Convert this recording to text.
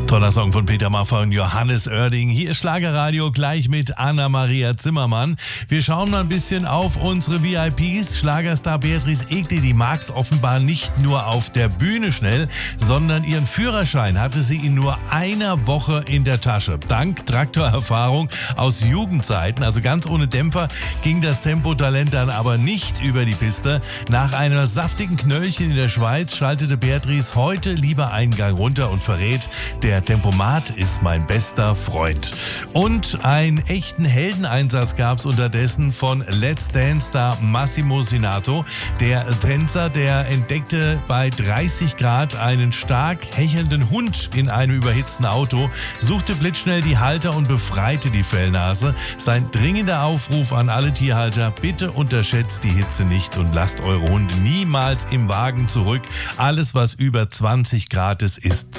Toller Song von Peter Maffay und Johannes Oerding. Hier ist Schlagerradio gleich mit Anna-Maria Zimmermann. Wir schauen mal ein bisschen auf unsere VIPs. Schlagerstar Beatrice Egli, die mag's offenbar nicht nur auf der Bühne schnell, sondern ihren Führerschein hatte sie in nur einer Woche in der Tasche. Dank Traktorerfahrung aus Jugendzeiten, also ganz ohne Dämpfer, ging das Tempotalent dann aber nicht über die Piste. Nach einer saftigen Knöllchen in der Schweiz schaltete Beatrice heute lieber einen Gang runter und verrät, der Tempomat ist mein bester Freund. Und einen echten Heldeneinsatz gab es unterdessen von Let's Dance-Star Massimo Sinato. Der Tänzer, der entdeckte bei 30 Grad einen stark hechelnden Hund in einem überhitzten Auto, suchte blitzschnell die Halter und befreite die Fellnase. Sein dringender Aufruf an alle Tierhalter: Bitte unterschätzt die Hitze nicht und lasst eure Hunde niemals im Wagen zurück. Alles, was über 20 Grad ist